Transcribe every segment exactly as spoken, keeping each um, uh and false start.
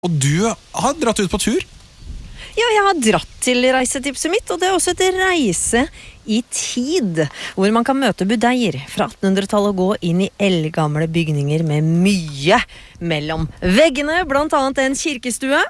Og du har dratt ut på tur? Ja, jeg har dratt til reisetipset mitt, og det er også et reise i tid, hvor man kan møte budeier fra attenhundretallet og gå inn i eldgamle bygninger med mye mellom veggene, blant annet en kirkestue.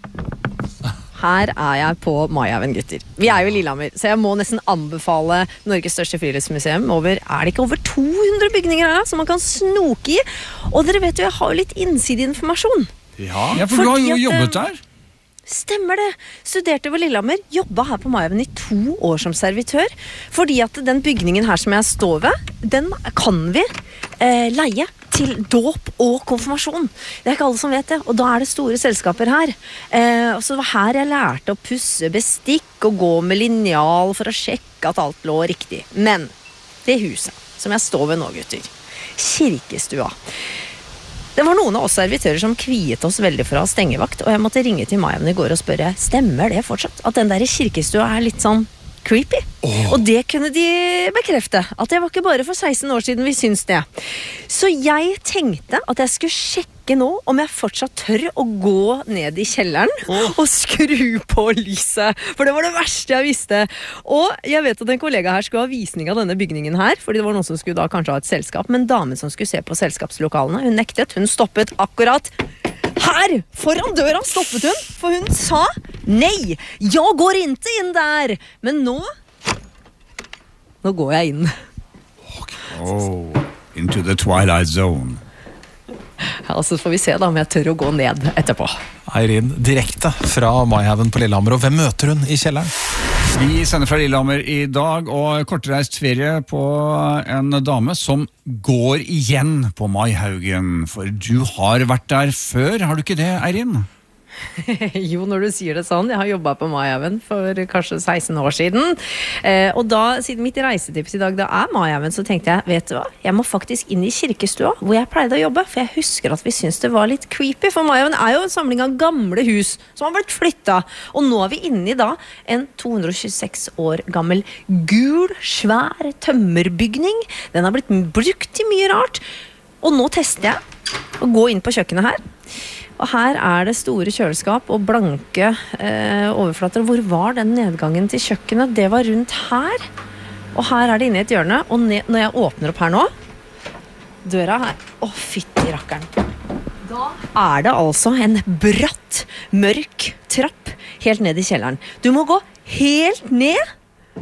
Her er jeg på Maihaugen, gutter. Vi er jo i Lillehammer, så jeg må nesten anbefale Norges største friluftsmuseum. Over, er det ikke over to hundre bygninger her, som man kan snoke i? Og dere vet jo, jeg har jo litt innsideinformasjon. Ja, ja, for du har jo jobbet der. Stemmer det. Studerte ved Lillehammer, jobbet her på Maihaugen i to år som servitør, fordi at den bygningen her som jeg står ved, den kan vi eh, leie til dåp og konfirmasjon. Det er ikke alle som vet det, og da er det store selskaper her. Eh, og så det var her jeg lærte å pusse bestikk og gå med lineal for å sjekke at alt lå riktig. Men det huset som jeg står ved nå, gutter, kirkestua, det var noen av oss servitører som kviet oss veldig for å ha stengevakt, og jeg måtte ringe til Maihaugen i går og spørre, stemmer det fortsatt? At den der kirkestua er litt sånn creepy? Oh. Og det kunne de bekrefte, at det var ikke bare for seksten år siden vi syns det. Så jeg tenkte at jeg skulle sjekke nå om jeg fortsatt tør å gå ned i kjelleren oh. og skru på lyset, for det var det verste jeg visste. Og jeg vet at en kollega her skulle ha visning av denne bygningen her, fordi det var noen som skulle da kanskje ha et selskap, men damen som skulle se på selskapslokalene, hun nektet, hun stoppet akkurat her, foran døra stoppet hun, for hun sa nei, jeg går ikke inn der. Men nå, nå går jeg inn. Oh, into the twilight zone. Ja, så får vi se da om jeg tør å gå ned etterpå. Eirin, direkte fra Maihaugen på Lillehammer, og hvem møter hun i kjelleren? Vi sender fra Lillehammer i dag, og kortreist ferie på en dame som går igjen på Maihaugen. For du har vært der før, har du ikke det, Eirin? Jo, når du sier det sånn. Jeg har jobbet på Maihaugen for kanskje seksten år siden. Eh, og da, siden mitt reisetips i dag da er Maihaugen, så tenkte jeg, vet du hva? Jeg må faktisk inn i kirkestua, hvor jeg pleide å jobbe. For jeg husker at vi synes det var litt creepy. For Maihaugen er jo en samling av gamle hus som har blitt flyttet. Og nå er vi inne i da en to hundre og tjueseks år gammel gul, svær tømmerbygning. Den har blitt brukt til mye rart. Og nå tester jeg å gå inn på kjøkkenet her. Og her er det store kjøleskap og blanke eh, overflater. Hvor var den nedgangen til kjøkkenet? Det var rundt her. Og her er det inne i et hjørne. Og ned, når jeg åpner opp her nå, døra her, å fytti rakkeren. Da er det altså en bratt, mørk trapp helt ned i kjelleren. Du må gå helt ned.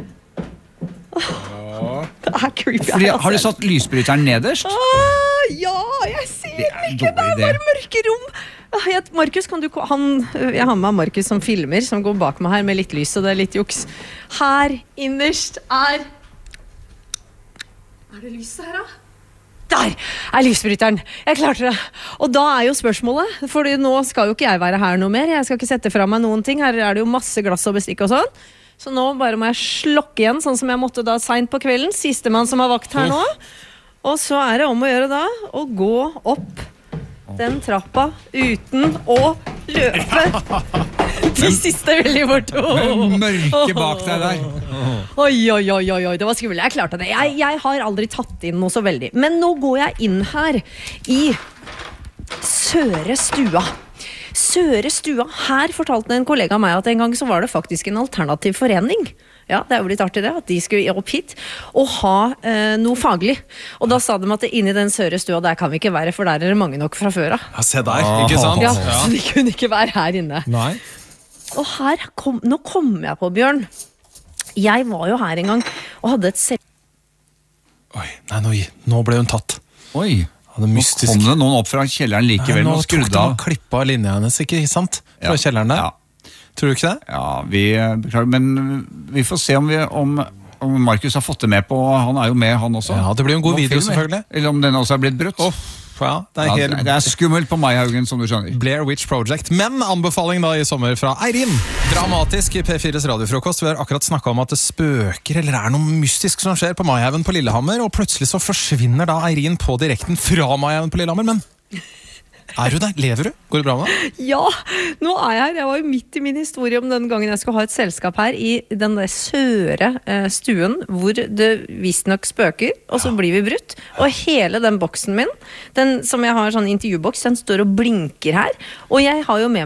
Åh, det er creepy. Fordi, har du satt lysbryteren nederst? Åh, ja, jeg ser ikke. Det er bare mørke rom. Markus, kan du, han, jeg har med Markus som filmer, som går bak meg her med litt lys, og det er litt juks. Her innerst er... Er det lyset her da? Der er lysbryteren. Jeg klarte det. Og da er jo spørsmålet, for nå skal jo ikke jeg være her noe mer. Jeg skal ikke sette fra meg noen ting. Her er det jo masse glass og bestikk og sånn. Så nå bare må jeg slokke igjen, sånn som jeg måtte da sent på kvelden. Siste mann som har vakt her nå. Og så er det om å gjøre da, å gå opp den trappa uten å løpe. De siste veldig bort. Mørke bak deg der. Oi, oi, oi, oi, det var skummelt. Jeg klarte det. Jeg, jeg har aldri tatt inn noe så veldig. Men nå går jeg inn her i Søre Stua. Søre Stua. Her fortalte en kollega av meg at en gang så var det faktisk en alternativ forening. Ja, det er jo litt artig det, at de skulle opp hit og ha eh, noe faglig. Og da sa de at inni den Søre Stua, der kan vi ikke være, for der er det mange nok fra før av. Ja, se der, ikke sant? Ja, så de kunne ikke være her inne. Nei. Og her kom, nå kom jeg på, Bjørn. Jeg var jo her en gang og hadde et selv... Oi, nei, nå, nå ble hun tatt. Oi, det mystisk. Nå kom det noen opp fra kjelleren likevel. Nei, nå tok de av og klippet av linja hennes, ikke sant? Fra ja. kjelleren der. Ja. Tror du ikke det? Ja, vi beklager, men vi får se om, vi, om, om Markus har fått det med på, han er jo med han også. Ja, det blir en god video selvfølgelig. Eller om den også er blitt brutt. Oh, ja, det, er ja, helt... det er skummelt på Maihaugen, som du skjønner. Blair Witch Project, men anbefaling da i sommer fra Eirin. Dramatisk i P fires radiofrokost. Vi har akkurat snakket om at det spøker, eller er noe mystisk som skjer på Maihaugen på Lillehammer, og plutselig så forsvinner da Eirin på direkten fra Maihaugen på Lillehammer, men... Er du der? Lever du? Går det bra med deg? Ja, nå er jeg her. Jeg var jo midt i min historie om den gangen jeg skulle ha et selskap her i den der søre eh, stuen, hvor det visst nok spøker, og så blir vi brutt. Og hele den boksen min, den som jeg har sånn intervjuboks, den står og blinker her. Og jeg har jo med